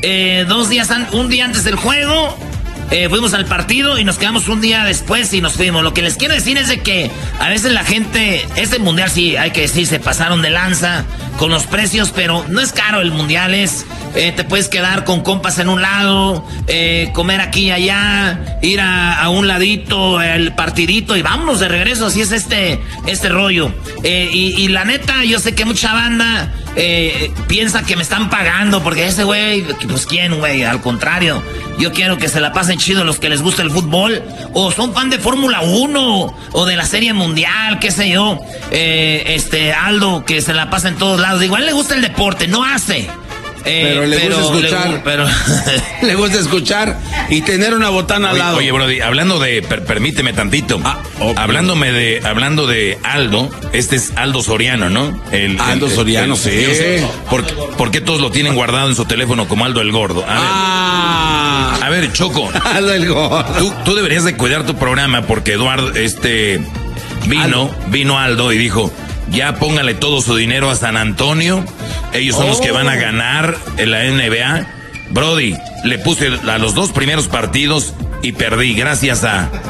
un día antes del juego. Fuimos al partido y nos quedamos un día después y nos fuimos. Lo que les quiero decir es de que a veces la gente, este mundial sí, hay que decir, se pasaron de lanza con los precios, pero no es caro el mundial, te puedes quedar con compas en un lado, comer aquí y allá, ir a un ladito, el partidito y vámonos de regreso, así es este rollo. Y la neta, yo sé que mucha banda piensa que me están pagando porque ese güey, pues quién güey, al contrario, yo quiero que se la pasen chido los que les gusta el fútbol, o son fan de Fórmula 1, o de la Serie Mundial, qué sé yo, Aldo, que se la pasa en todos lados, igual le gusta el deporte, no hace. Pero le gusta escuchar. Le gusta escuchar y tener una botana al lado. Oye, Brody, hablando de... permíteme tantito. Okay. Hablando de Aldo, este es Aldo Soriano, ¿no? Aldo Soriano, sí. ¿Por qué todos lo tienen guardado en su teléfono como Aldo el Gordo? A ver, Choco. Aldo el Gordo. Tú deberías de cuidar tu programa porque Eduardo, vino Aldo y dijo... Ya póngale todo su dinero a San Antonio. Ellos son los que van a ganar en la NBA. Brody, le puse a los 2 primeros partidos y perdí. Gracias.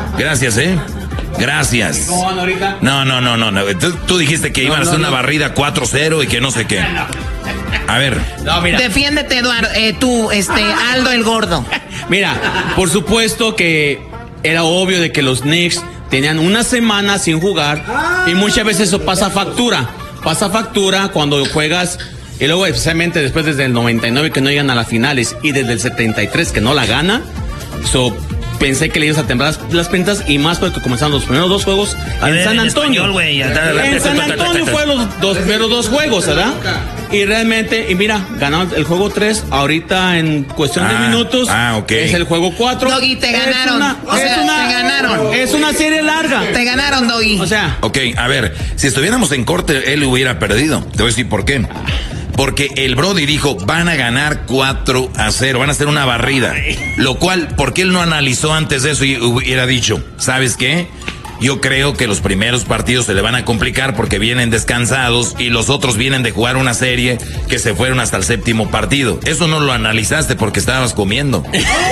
Gracias. No. Tú dijiste que iban a hacer una barrida 4-0 y que no sé qué. A ver. No, mira. Defiéndete, Eduardo. Aldo el Gordo. Mira, por supuesto que era obvio de que los Knicks tenían una semana sin jugar y muchas veces eso pasa factura. Pasa factura cuando juegas y luego especialmente después desde el 99 que no llegan a las finales y desde el 73 que no la gana. Pensé que le ibas a temblar las pintas y más porque comenzaron los primeros 2 juegos en San Antonio. En San Antonio fue los primeros 2 juegos, ¿verdad? Y realmente, y mira, ganaron el juego 3, ahorita en cuestión de minutos, okay. Es el juego 4. Doggy, te ganaron. Te ganaron. Es una serie larga. Te ganaron, Doggy. O sea. Ok, a ver, si estuviéramos en corte, él hubiera perdido. Te voy a decir por qué. Porque el Brody dijo, van a ganar 4-0, van a hacer una barrida. Lo cual, ¿por qué él no analizó antes de eso y hubiera dicho, ¿sabes qué? Yo creo que los primeros partidos se le van a complicar porque vienen descansados y los otros vienen de jugar una serie que se fueron hasta el 7º partido. Eso no lo analizaste porque estabas comiendo.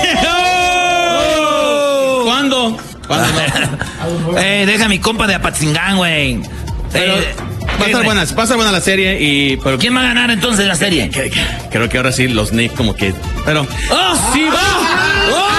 ¿Cuándo? Deja a mi compa de Apatzingán, güey. Va a estar buena la serie pero ¿quién va a ganar entonces la serie? Creo que ahora sí los Knicks como que... Pero... ¡Sí va!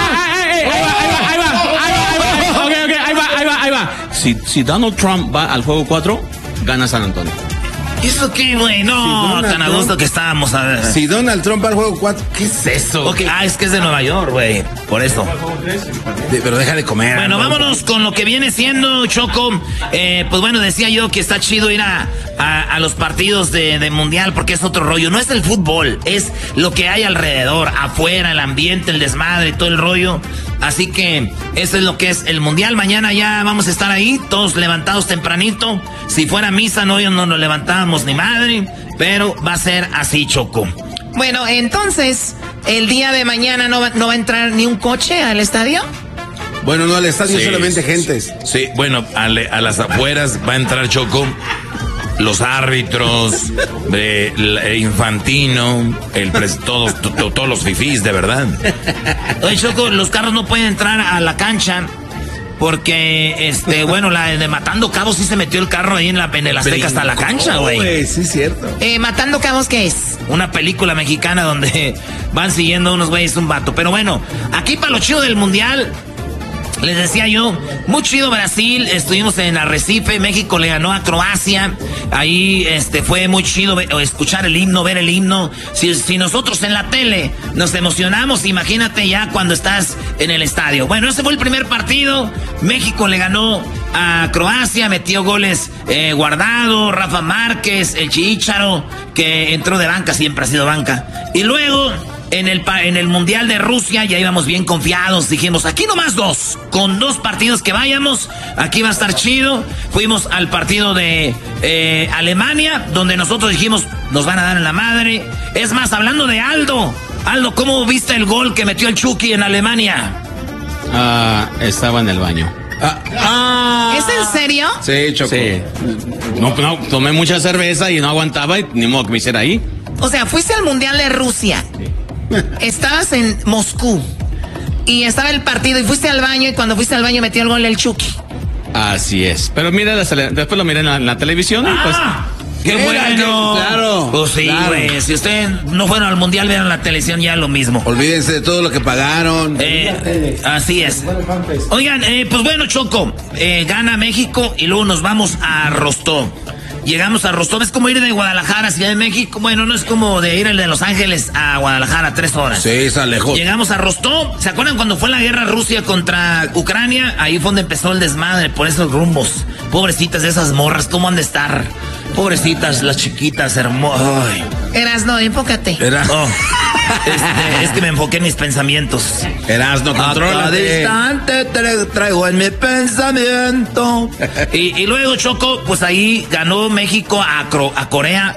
Ahí va. Si Donald Trump va al juego 4, gana San Antonio. ¿Eso qué, güey? No, tan a gusto que estábamos. A ver. Si Donald Trump va al juego 4, ¿qué es eso? Okay. Es que es de Nueva York, güey. Por eso. Pero deja de comer. Bueno, vámonos con lo que viene siendo, Choco. Pues bueno, decía yo que está chido ir a los partidos de Mundial porque es otro rollo. No es el fútbol, es lo que hay alrededor, afuera, el ambiente, el desmadre, todo el rollo. Así que eso es lo que es el Mundial. Mañana ya vamos a estar ahí, todos levantados tempranito. Si fuera misa, no nos levantábamos ni madre, pero va a ser así, Choco. Bueno, entonces, el día de mañana no va a entrar ni un coche al estadio. Bueno, no al estadio, solamente gentes. Sí, bueno, a las afueras va a entrar, Choco. Los árbitros, Infantino, todos los fifís, de verdad. Oye, Choco, los carros no pueden entrar a la cancha porque, bueno, la de Matando Cabos sí se metió el carro ahí en el Azteca hasta la cancha, güey. Sí, cierto. ¿Matando Cabos qué es? Una película mexicana donde van siguiendo unos güeyes un vato. Pero bueno, aquí para lo chido del Mundial... Les decía yo, muy chido Brasil, estuvimos en Arrecife, México le ganó a Croacia, ahí fue muy chido escuchar el himno, ver el himno. Si nosotros en la tele nos emocionamos, imagínate ya cuando estás en el estadio. Bueno, ese fue el primer partido, México le ganó a Croacia, metió goles Guardado, Rafa Márquez, el Chicharo, que entró de banca, siempre ha sido banca. Y luego... En el Mundial de Rusia ya íbamos bien confiados, dijimos, aquí nomás 2, con 2 partidos que vayamos, aquí va a estar chido. Fuimos al partido de Alemania, donde nosotros dijimos, nos van a dar en la madre. Es más, hablando de Aldo, ¿cómo viste el gol que metió el Chucky en Alemania? Estaba en el baño. ¿Es en serio? Sí, Choco. Sí. No, tomé mucha cerveza y no aguantaba y ni modo que me hiciera ahí. O sea, fuiste al Mundial de Rusia. Sí. estabas en Moscú y estaba el partido y fuiste al baño y cuando fuiste al baño metió el gol el Chucky. Así es. Pero mira, después lo miré en la televisión y pues... ¡Qué bueno! Claro. Pues sí, güey. Claro. Si ustedes no fueron al mundial, vean la televisión, ya lo mismo. Olvídense de todo lo que pagaron. Así es. Oigan, pues bueno, Choco, gana México y luego nos vamos a Rostov. Llegamos a Rostov, es como ir de Guadalajara a Ciudad de México. Bueno, no es como de ir de Los Ángeles a Guadalajara, 3 horas. Sí, está lejos. Llegamos a Rostov. ¿Se acuerdan cuando fue la guerra Rusia contra Ucrania? Ahí fue donde empezó el desmadre por esos rumbos. Pobrecitas de esas morras, ¿cómo han de estar? Pobrecitas, las chiquitas, hermosas. Erasno, enfócate. Es que me enfoqué en mis pensamientos. Erasno, contrólate. Distante te traigo en mi pensamiento. y luego, Choco, pues ahí ganó México a Corea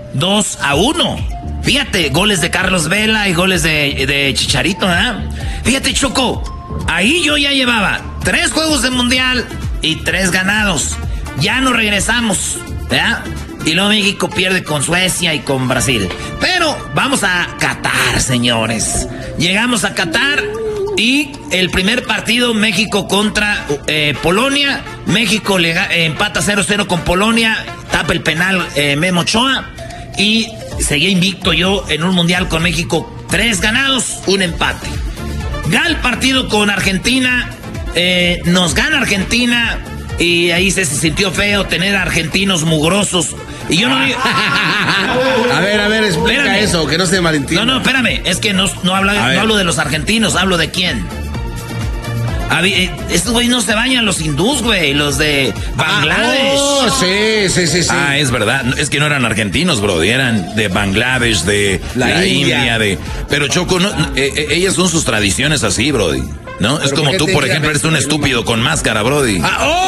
2-1. Fíjate, goles de Carlos Vela y goles de Chicharito, ¿verdad? Fíjate, Choco, ahí yo ya llevaba 3 juegos de mundial y 3 ganados. Ya no regresamos, ¿verdad? Y luego México pierde con Suecia y con Brasil. Pero vamos a Qatar, señores. Llegamos a Qatar y el primer partido, México contra Polonia. México empata 0-0 con Polonia. Tapa el penal Memo Ochoa. Y seguía invicto yo en un mundial con México. 3 ganados, 1 empate. Gana el partido con Argentina. Nos gana Argentina. Y ahí se sintió feo tener argentinos mugrosos. Y yo no... A ver, explica espérame. Eso, que no se malentienda. No, espérame. Es que no hablo de los argentinos, hablo de quién. Estos güeyes no se bañan, los hindús, güey, los de Bangladesh. Sí. Ah, es verdad. Es que no eran argentinos, bro. Eran de Bangladesh, de la India. Pero Choco, ellas son sus tradiciones así, brody. ¿No? Es como tú, por ejemplo, eres un estúpido con máscara, brody.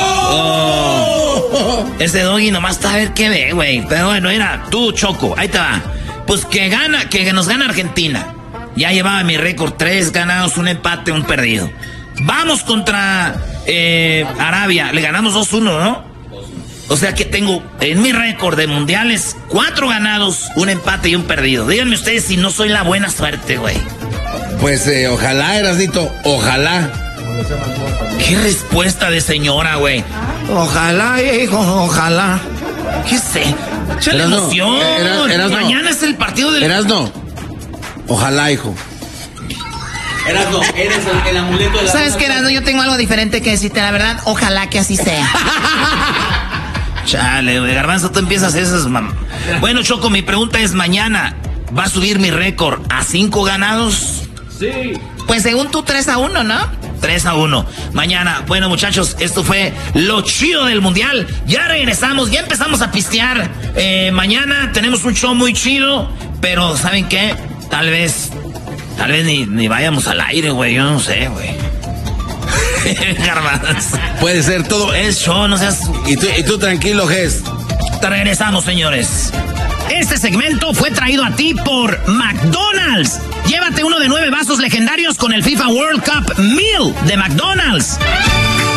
Ese doggy nomás está a ver qué ve, güey. Pero bueno, era tú, Choco. Ahí te va. Pues que nos gana Argentina. Ya llevaba mi récord, 3 ganados, 1 empate, 1 perdido. Vamos contra Arabia. Le ganamos 2-1, ¿no? O sea que tengo en mi récord de mundiales 4 ganados, 1 empate y 1 perdido. Díganme ustedes si no soy la buena suerte, güey. Pues ojalá, Erasnito, ojalá. Qué respuesta de señora, güey. Ojalá, hijo, ojalá. ¿Qué sé? ¡Échale emoción! Erasno. Mañana es el partido del... Erasno, ojalá, hijo. Erasno, eres el amuleto de la... ¿Sabes qué, Erasno? Yo tengo algo diferente que decirte, la verdad. Ojalá que así sea. Chale, güey, Garbanzo, tú empiezas esas, mamá. Bueno, Choco, mi pregunta es, mañana, ¿va a subir mi récord a 5 ganados? Sí. Pues según tú 3-1, ¿no? 3-1. Mañana, bueno, muchachos, esto fue lo chido del mundial. Ya regresamos, ya empezamos a pistear. Mañana tenemos un show muy chido, pero ¿saben qué? Tal vez ni vayamos al aire, güey. Yo no sé, güey. Garbanzo. Puede ser todo. Es show, no seas... Y tú tranquilo, Ges. Te regresamos, señores. Este segmento fue traído a ti por McDonald's. Llévate uno de 9 vasos legendarios con el FIFA World Cup Meal de McDonald's.